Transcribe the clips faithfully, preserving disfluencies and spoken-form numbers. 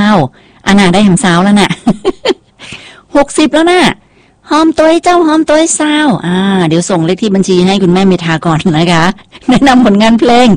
อาณาได้แหมสาวแล้วน่ะ หกสิบแล้วน่ะหอมตัวเจ้าหอมตัวสาวอ่าเดี๋ยวส่งเลขที่บัญชีให้คุณแม่เมธาก่อนนะคะแนะนำผลงานเพลง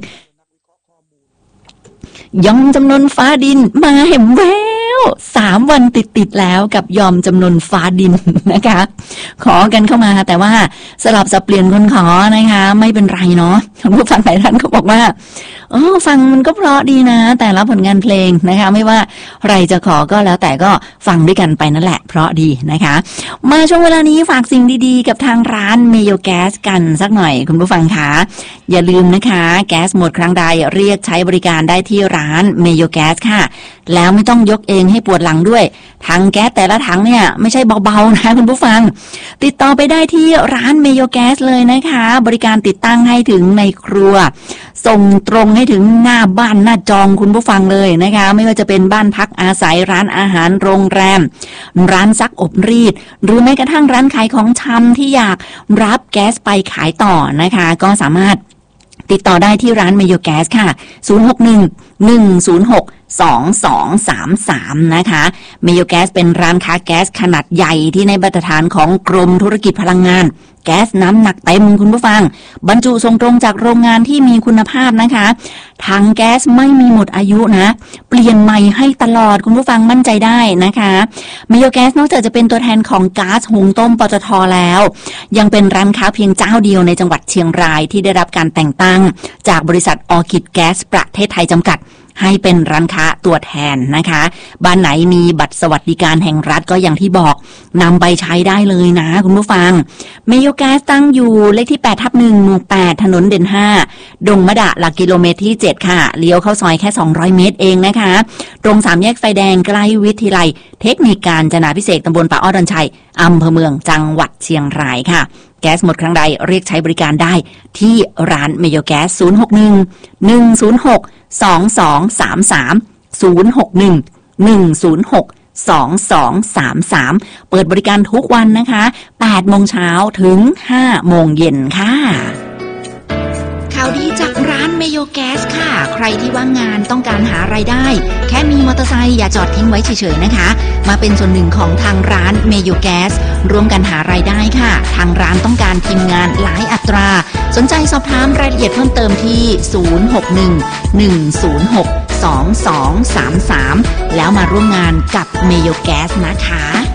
ยอมจำนวนฟ้าดินมาเห็นแววสามวันติดๆแล้วกับยอมจำนวนฟ้าดินนะคะขอกันเข้ามาแต่ว่าสลับสับเปลี่ยนคนขอนะคะไม่เป็นไรเนาะผู้ฟังหลายท่านเขาบอกว่าอ๋อฟังมันก็เพราะดีนะแต่ละผลงานเพลงนะคะไม่ว่าใครจะขอก็แล้วแต่ก็ฟังด้วยกันไปนั่นแหละเพราะดีนะคะมาช่วงเวลานี้ฝากสิ่งดีๆกับทางร้านเมโยแก๊สกันสักหน่อยคุณผู้ฟังคะอย่าลืมนะคะแก๊สหมดครั้งใดเรียกใช้บริการได้ที่ร้านเมโยแก๊สค่ะแล้วไม่ต้องยกเองให้ปวดหลังด้วยถังแก๊สแต่ละถังเนี่ยไม่ใช่เบาๆนะคุณผู้ฟังติดต่อไปได้ที่ร้านเมโยแก๊สเลยนะคะบริการติดตั้งให้ถึงในครัวส่งตรงให้ถึงหน้าบ้านหน้าจองคุณผู้ฟังเลยนะคะไม่ว่าจะเป็นบ้านพักอาศัยร้านอาหารโรงแรมร้านซักอบรีดหรือแม้กระทั่งร้านขายของชำที่อยากรับแก๊สไปขายต่อนะคะก็สามารถติดต่อได้ที่ร้านเมโยแก๊สค่ะศูนย์ หก หนึ่ง หนึ่ง ศูนย์ หก สอง สอง สาม สามนะคะเมโยแก๊สเป็นร้านค้าแก๊สขนาดใหญ่ที่ในมาตรฐานของกรมธุรกิจพลังงานแก๊สน้ำหนักเต็มคุณผู้ฟังบรรจุส่งตรงจากโรงงานที่มีคุณภาพนะคะถังแก๊สไม่มีหมดอายุนะเปลี่ยนใหม่ให้ตลอดคุณผู้ฟังมั่นใจได้นะคะเมโยแก๊สนอกจากจะเป็นตัวแทนของก๊าซหุงต้มปตท.แล้วยังเป็นร้านค้าเพียงเจ้าเดียวในจังหวัดเชียงรายที่ได้รับการแต่งตั้งจากบริษัทออร์คิดแก๊สประเทศไทยจำกัดให้เป็นร้านค้าตัวแทนนะคะบ้านไหนมีบัตรสวัสดิการแห่งรัฐก็อย่างที่บอกนำไปใช้ได้เลยนะคุณผู้ฟังเมโยแก๊สตั้งอยู่เลขที่แปดทับหนึ่งหมู่แปดถนนเด่นห้าดงมะดะหลักกิโลเมตรที่เจ็ดค่ะเลี้ยวเข้าซอยแค่สองร้อยเมตรเองนะคะตรงสามแยกไฟแดงใกล้วิทยาลัยเทคนิคการจนาภิเษกตำบลป่าอ้อดอนชัยอำเภอเมืองจังหวัดเชียงรายค่ะแก๊สหมดครั้งใดเรียกใช้บริการได้ที่ร้านเมโยแก๊สศูนย์ หก หนึ่ง หนึ่ง ศูนย์ หก สอง สอง สาม สาม ศูนย์ หก หนึ่ง หนึ่ง ศูนย์ หก สอง สอง สาม สามเปิดบริการทุกวันนะคะแปดโมงเช้าถึงห้าโมงเย็นค่ะข่าวดีจากร้านเมโยแก๊สค่ะใครที่ว่างงานต้องการหารายได้แค่มีมอเตอร์ไซค์อย่าจอดทิ้งไว้เฉยๆนะคะมาเป็นส่วนหนึ่งของทางร้านเมโยแก๊สร่วมกันหารายได้ค่ะทางร้านต้องการทีมงานหลายอัตราสนใจสอบถามรายละเอียดเพิ่มเติมที่ศูนย์ หก หนึ่ง หนึ่ง ศูนย์ หก สอง สอง สาม สามแล้วมาร่วมงานกับเมโยแก๊สนะคะ